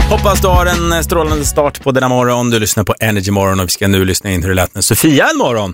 Hoppas du har en strålande start på denna morgon. Du lyssnar på Energy Morgon och vi ska nu lyssna in hur det lät när Sofia en morgon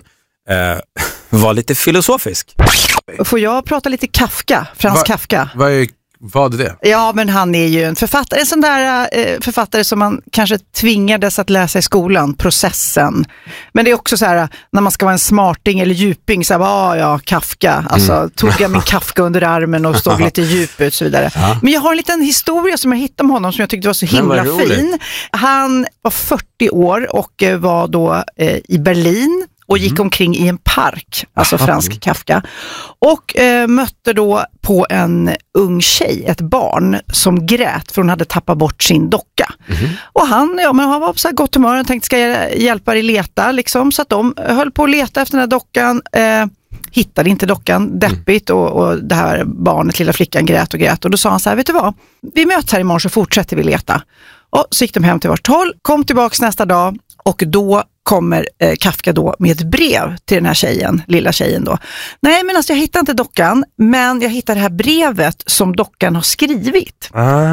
var lite filosofisk. Får jag prata lite Kafka? Frans Kafka. Vad är det? Ja, men han är ju en författare. En sån där författare som man kanske tvingades att läsa i skolan. Processen. Men det är också så här, när man ska vara en smarting eller djuping, så här, ja, Kafka. Alltså, tog jag min Kafka under armen och stod lite djup ut och så vidare. Ja. Men jag har en liten historia som jag hittade med honom som jag tyckte var så himla fin. Han var 40 år och var då i Berlin. Och gick omkring i en park, alltså Frans Kafka. Och mötte då på en ung tjej, ett barn, som grät för hon hade tappat bort sin docka. Och han var på så här gott humör och tänkte, ska jag hjälpa dig leta? Liksom. Så att de höll på att leta efter den här dockan. Hittade inte dockan, deppigt, och det här barnet, lilla flickan, grät och grät. Och då sa han så här, vet du vad? Vi möts här imorgon så fortsätter vi leta. Och så gick de hem till vart håll, kom tillbaka nästa dag och då kommer Kafka då med ett brev till den här tjejen, lilla tjejen då. Nej, men alltså jag hittar inte dockan, men jag hittar det här brevet som dockan har skrivit.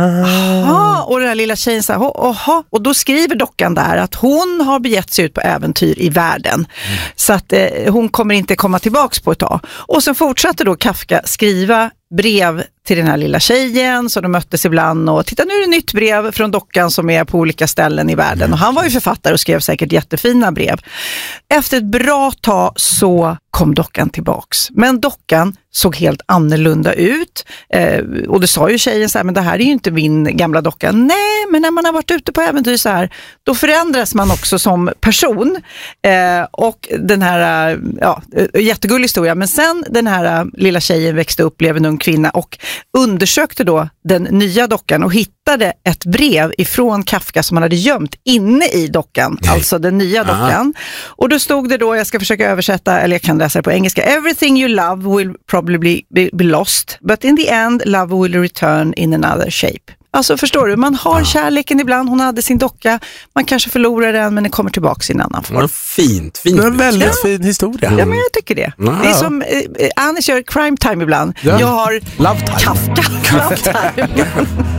Aha, och den här lilla tjejen så här, och då skriver dockan där att hon har begett sig ut på äventyr i världen. Så att hon kommer inte komma tillbaks på ett tag. Och sen fortsatte då Kafka skriva brev till den här lilla tjejen, så de möttes ibland och titta, nu är det nytt brev från dockan som är på olika ställen i världen. Och han var ju författare och skrev säkert jättefina brev. Efter ett bra tag så kom dockan tillbaks. Men dockan såg helt annorlunda ut. Och det sa ju tjejen så här, men det här är ju inte min gamla docka. Nej, men när man har varit ute på äventyr så här, då förändras man också som person. Och den här, jättegullig historia. Men sen den här lilla tjejen växte upp, blev en ung kvinna och undersökte då den nya dockan och hittade ett brev ifrån Kafka som han hade gömt inne i dockan. Alltså den nya dockan. Och då stod det då, jag ska försöka översätta, eller jag kan läsa det på engelska. Everything you love will probably be lost, but in the end love will return in another shape. Alltså förstår du, man har kärleken ibland, hon hade sin docka, man kanske förlorar den men den kommer tillbaka i en anannan form. Fint. Det är en väldigt fin historia. Ja, men jag tycker det. Det är som Anders gör crime time ibland. Jag har Love time. Kafka. Love time.